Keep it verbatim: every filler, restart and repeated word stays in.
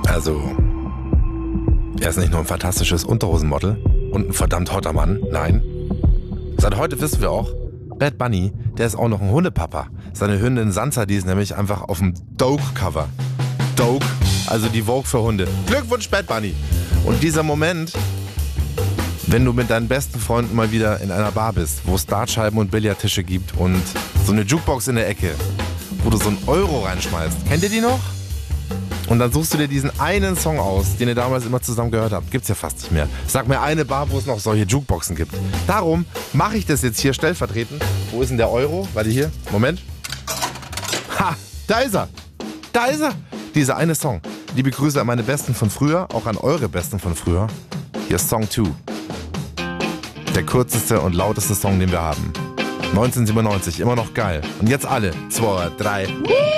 Also, er ist nicht nur ein fantastisches Unterhosenmodel und ein verdammt hotter Mann, nein. Seit heute wissen wir auch, Bad Bunny, der ist auch noch ein Hundepapa. Seine Hündin Sansa, die ist nämlich einfach auf dem Doge-Cover. Doge, also die Vogue für Hunde. Glückwunsch, Bad Bunny. Und dieser Moment, wenn du mit deinen besten Freunden mal wieder in einer Bar bist, wo es Dartscheiben und Billardtische gibt und so eine Jukebox in der Ecke, wo du so einen Euro reinschmeißt. Kennt ihr die noch? Und dann suchst du dir diesen einen Song aus, den ihr damals immer zusammen gehört habt. Gibt's ja fast nicht mehr. Sag mir eine Bar, wo es noch solche Jukeboxen gibt. Darum mache ich das jetzt hier stellvertretend. Wo ist denn der Euro? Warte hier. Moment. Ha! Da ist er! Da ist er! Dieser eine Song. Liebe Grüße an meine Besten von früher, auch an eure Besten von früher. Hier ist Song zwei. Der kürzeste und lauteste Song, den wir haben. neunzehnhundertsiebenundneunzig, immer noch geil. Und jetzt alle. Zwei, drei.